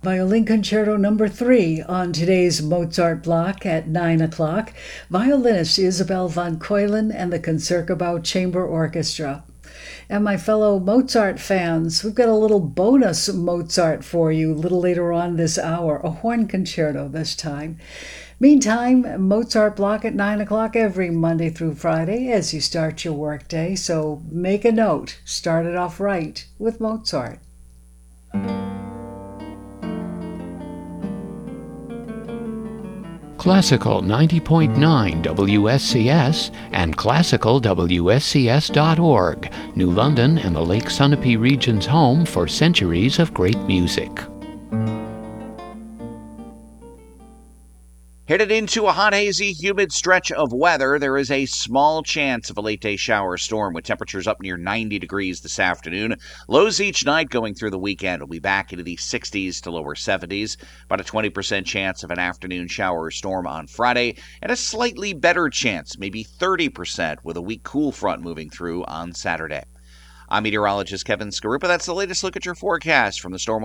Violin Concerto number 3 on today's Mozart block at 9 o'clock. Violinist Isabel van Keulen and the Concertgebouw Chamber Orchestra. And my fellow Mozart fans, we've got a little bonus Mozart for you a little later on this hour, a horn concerto this time. Meantime, Mozart block at 9 o'clock every Monday through Friday as you start your workday. So make a note, start it off right with Mozart. Classical 90.9 WSCS and classicalwscs.org, New London and the Lake Sunapee region's home for centuries of great music. Headed into a hot, hazy, humid stretch of weather, there is a small chance of a late-day shower storm with temperatures up near 90 degrees this afternoon. Lows each night going through the weekend will be back into the 60s to lower 70s. About a 20% chance of an afternoon shower or storm on Friday, and a slightly better chance, maybe 30%, with a weak cool front moving through on Saturday. I'm meteorologist Kevin Skarupa. That's the latest look at your forecast from the Storm